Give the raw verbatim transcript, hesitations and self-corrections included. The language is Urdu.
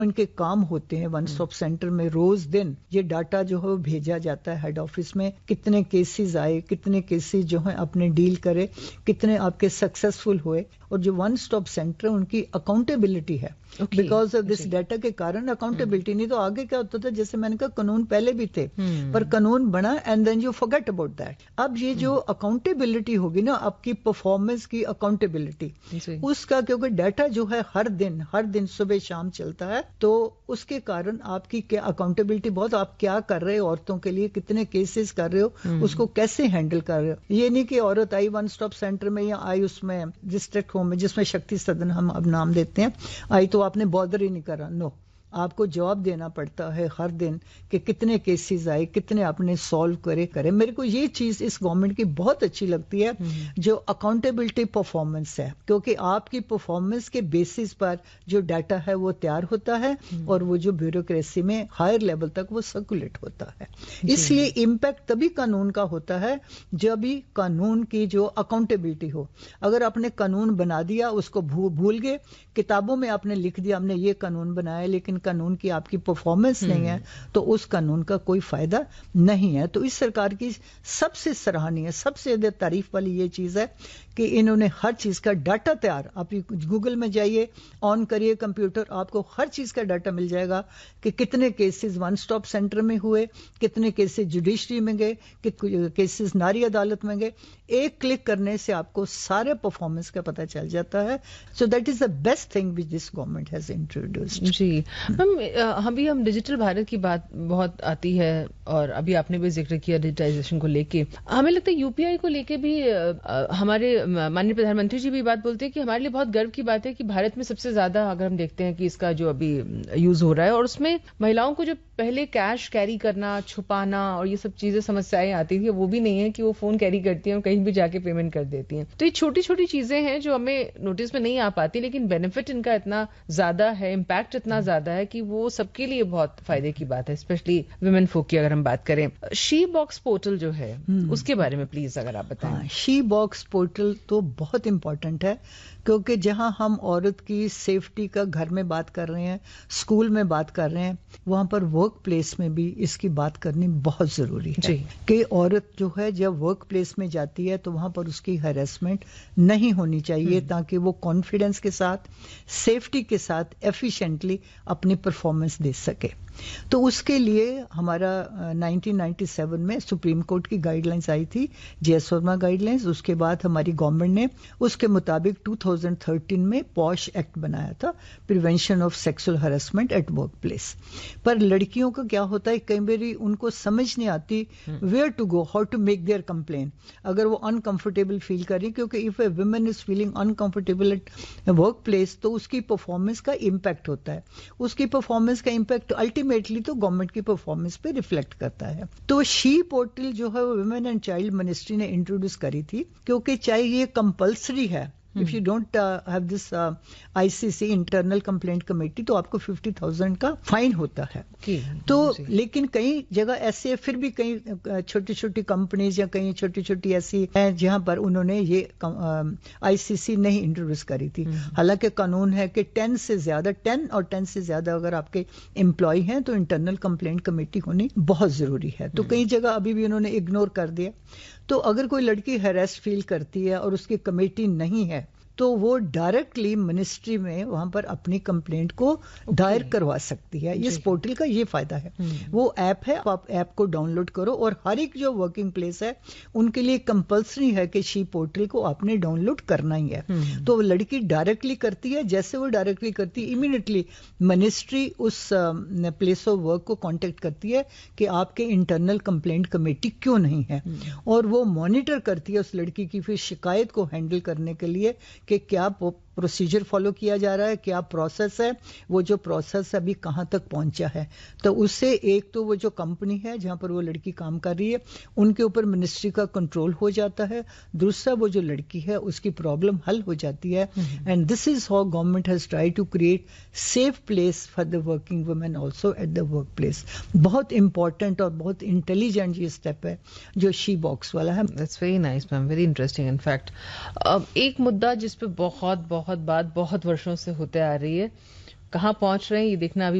ان کے کام ہوتے ہیں ون اسٹاپ سینٹر میں. روز دن یہ ڈاٹا جو ہے وہ بھیجا جاتا ہے ہیڈ آفس میں, کتنے کیسز آئے, کتنے کیسز جو ہیں اپنے ڈیل کرے, کتنے آپ کے سکسیسفل ہوئے. اور جو ون اسٹاپ سینٹر ان کی اکاؤنٹیبلٹی ہے بیکاز آف دس ڈیٹا کے کارن اکاؤنٹیبلٹی. نہیں تو آگے کیا ہوتا تھا, جیسے میں نے کہا قانون پہلے بھی تھے پر قانون بنا and then you forget about that. اب یہ جو اکاؤنٹیبلٹی ہوگی نا آپ کی پرفارمنس کی اکاؤنٹیبلٹی, اس کا کیونکہ ڈیٹا جو ہے ہر دن ہر دن صبح شام چلتا ہے, تو اس کے کارن آپ کی کیا اکاؤنٹیبلٹی بہت, آپ کیا کر رہے ہو عورتوں کے لیے, کتنے کیسز کر رہے ہو, اس کو کیسے ہینڈل کر رہے ہو. یہ نہیں کہ عورت آئی ون اسٹاپ سینٹر میں یا آئی اس میں ڈسٹرکٹ ہوم میں جس میں شکتی سدن ہم اب نام دیتے ہیں, آئی تو آپ نے بادر ہی نہیں کرا. نو, آپ کو جواب دینا پڑتا ہے ہر دن کہ کتنے کیسز آئے, کتنے آپ نے سالو کرے کرے میرے کو یہ چیز اس گورنمنٹ کی بہت اچھی لگتی ہے جو اکاؤنٹیبلٹی پرفارمنس ہے, کیونکہ آپ کی پرفارمنس کے بیسس پر جو ڈیٹا ہے وہ تیار ہوتا ہے اور وہ جو بیوروکریسی میں ہائر لیول تک وہ سرکولیٹ ہوتا ہے. اس لیے امپیکٹ تبھی قانون کا ہوتا ہے جب بھی قانون کی جو اکاؤنٹیبلٹی ہو. اگر آپ نے قانون بنا دیا, اس کو بھول گئے, کتابوں میں آپ نے لکھ دیا ہم نے یہ قانون بنایا, لیکن قانون کی آپ کی پرفارمنس نہیں ہے, تو اس قانون کا کوئی فائدہ نہیں ہے. تو اس سرکار کی سب سے سراہنی, سب سے زیادہ تعریف والی یہ چیز ہے کہ انہوں نے ہر چیز کا ڈاٹا تیار, آپ گوگل میں جائیے, آن کریے کمپیوٹر, آپ کو ہر چیز کا ڈاٹا مل جائے گا کہ کتنے کیسز ون سٹاپ سینٹر میں ہوئے, کتنے کیسز جوڈیشری میں گئے, کتنے کیسز ناری عدالت میں گئے. ایک کلک کرنے سے آپ کو سارے پرفارمنس کا پتہ چل جاتا ہے. So that is the best thing which this government has introduced. جی ہم ابھی ہم ڈیجیٹل بھارت کی بات بہت آتی ہے, اور ابھی آپ نے بھی ذکر کیا ڈیجیٹائزیشن کو لے کے. ہمیں لگتا ہے یو پی آئی کو لے کے بھی ہمارے ماننی پردھان منتری جی بھی بات بولتے ہیں کہ ہمارے لیے بہت گرو کی بات ہے کہ بھارت میں سب سے زیادہ اگر ہم دیکھتے ہیں کہ اس کا جو ابھی یوز ہو رہا ہے, اور اس میں مہیلاؤں کو جو پہلے کیش کیری کرنا, چھپانا اور یہ سب چیزیں سمسیایں آتی تھی, وہ بھی نہیں ہے کہ وہ فون کیری کرتی ہیں اور کہیں بھی جا کے پیمنٹ کر دیتی ہیں. تو یہ چھوٹی چھوٹی چیزیں ہیں جو ہمیں نوٹس میں نہیں آ پاتی, لیکن بینیفٹ ان کا اتنا زیادہ ہے, امپیکٹ اتنا زیادہ ہے کہ وہ سب کے لیے بہت فائدے کی بات ہے, اسپیشلی ویمن فوک کی اگر ہم بات کریں. شی باکس پورٹل جو ہے اس کے بارے میں پلیز اگر آپ بتائیں. شی باکس پورٹل تو بہت امپورٹنٹ ہے, کیونکہ جہاں ہم عورت کی سیفٹی کا گھر میں بات کر رہے ہیں, اسکول میں بات کر رہے ہیں, وہاں پر ورک پلیس میں بھی اس کی بات کرنی بہت ضروری ہے. جی. کہ عورت جو ہے جب ورک پلیس میں جاتی ہے تو وہاں پر اس کی ہیراسمنٹ نہیں ہونی چاہیے, تاکہ وہ کانفیڈنس کے ساتھ, سیفٹی کے ساتھ ایفیشینٹلی اپنی پرفارمنس دے سکے. تو اس کے لیے ہمارا نائنٹین نائنٹی سیون میں سپریم کورٹ کی گائیڈ لائنس آئی تھی, جیس ورما گائیڈ لائنس. اس کے بعد ہماری گورنمنٹ نے اس کے مطابق ٹو تھاؤزینڈ تھرٹین میں پوش ایکٹ بنایا تھا, prevention of sexual harassment at work place. پر لڑکیوں کا کیا ہوتا ہے, کئی بار ان کو سمجھ نہیں آتی where to go, how to make their complain. اگر وہ انکمفرٹیبل فیل کر رہی, کیونکہ if a women is feeling uncomfortable at work place تو اس کی پرفارمنس کا امپیکٹ ہوتا ہے. اس کی پرفارمنس کا امپیکٹ الٹیمیٹلی تو گورنمنٹ کی پرفارمنس پہ ریفلیکٹ کرتا ہے. تو شی پورٹل جو ہے وہ ویمن اینڈ چائلڈ منسٹری نے انٹروڈیوس کری تھی, کیونکہ چاہے یہ کمپلسری ہے, if you don't uh, have this uh, I C C internal complaint committee تو آپ کو ففٹی تھاؤزینڈ کا فائن ہوتا ہے. تو لیکن کئی جگہ ایسے پھر بھی کئی چھوٹی چھوٹی کمپنیز یا کئی چھوٹی چھوٹی ایسی ہیں جہاں پر انہوں نے یہ آئی سی سی نہیں انٹروڈیوس کری تھی. حالانکہ قانون ہے کہ ٹین سے زیادہ ٹین اور ٹین سے زیادہ اگر آپ کے امپلائی ہیں تو انٹرنل کمپلینٹ کمیٹی ہونی بہت ضروری ہے. تو کئی جگہ ابھی بھی انہوں نے اگنور کر دیا. تو اگر کوئی لڑکی ہیراس فیل کرتی ہے اور اس کی کمیٹی نہیں ہے تو وہ ڈائریکٹلی منسٹری میں وہاں پر اپنی کمپلینٹ کو دائر کروا سکتی ہے. اس پورٹل کا یہ فائدہ ہے, وہ ایپ ہے, آپ ایپ کو ڈاؤن لوڈ کرو, اور ہر ایک جو ورکنگ پلیس ہے ان کے لیے کمپلسری ہے کہ شی پورٹل کو آپ نے ڈاؤن لوڈ کرنا ہی ہے. تو وہ لڑکی ڈائریکٹلی کرتی ہے, جیسے وہ ڈائریکٹلی کرتی ہے immediately ministry us place of work کو کانٹیکٹ کرتی ہے کہ آپ کے انٹرنل کمپلینٹ کمیٹی کیوں نہیں ہے, اور وہ مانیٹر کرتی ہے اس لڑکی کی پھر شکایت کو ہینڈل کرنے کے لیے کہ کیا پروسیجر فالو کیا جا رہا ہے, کیا پروسیس ہے, وہ جو پروسیس ابھی کہاں تک پہنچا ہے. تو اس سے ایک تو وہ جو کمپنی ہے جہاں پر وہ لڑکی کام کر رہی ہے ان کے اوپر منسٹری کا کنٹرول ہو جاتا ہے, دوسرا وہ جو لڑکی ہے اس کی پرابلم حل ہو جاتی ہے. And this is how government has try to create safe place for the working women also at the work place. بہت امپورٹنٹ اور بہت انٹیلیجنٹ یہ اسٹیپ ہے جو شی باکس والا ہے. That's very nice ma'am, very interesting. In fact ایک مدعا جس پہ بہت بہت بات بہت برسوں سے ہوتے آ رہی ہے कहाँ पहुंच रहे हैं ये देखना अभी